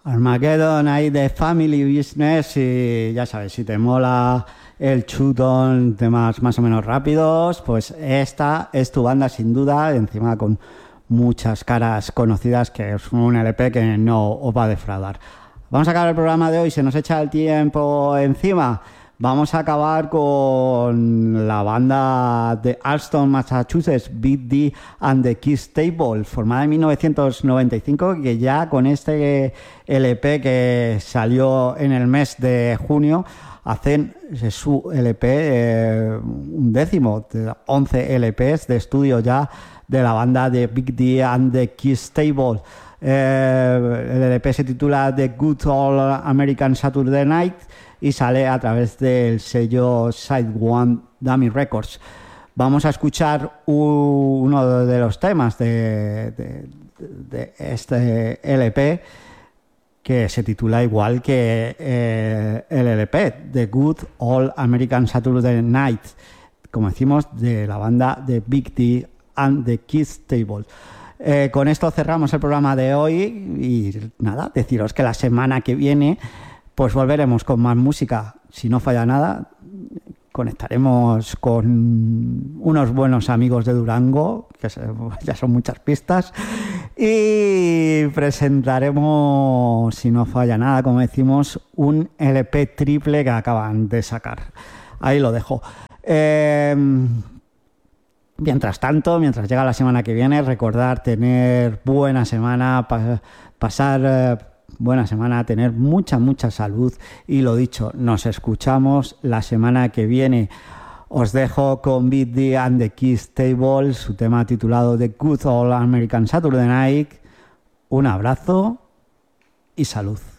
Armageddon ahí de Family Business y ya sabes, si te mola el chutón, temas más o menos rápidos, pues esta es tu banda sin duda, encima con muchas caras conocidas, que es un LP que no os va a defraudar. Vamos a acabar el programa de hoy, se nos echa el tiempo encima. Vamos a acabar con la banda de Allston, Massachusetts, Big D and the Kiss Table, formada en 1995, que ya con este LP que salió en el mes de junio, hacen su LP, un décimo de 11 LPs de estudio ya de la banda de Big D and the Kiss Table. El LP se titula The Good Old American Saturday Night y sale a través del sello Side One Dummy Records. Vamos a escuchar uno de los temas de este LP, que se titula igual que el LP, The Good Old American Saturday Night, como decimos, de la banda de Big D and the Kiss Table. Con esto cerramos el programa de hoy y nada, deciros que la semana que viene pues volveremos con más música. Si no falla nada, conectaremos con unos buenos amigos de Durango, que ya son muchas pistas, y presentaremos, si no falla nada, como decimos, un LP triple que acaban de sacar. Ahí lo dejo. Mientras tanto, mientras llega la semana que viene, recordar tener buena semana, pasar buena semana, tener mucha salud y lo dicho, nos escuchamos la semana que viene. Os dejo con Big D and the Kiss Table, su tema titulado The Good Old American Saturday Night. Un abrazo y salud.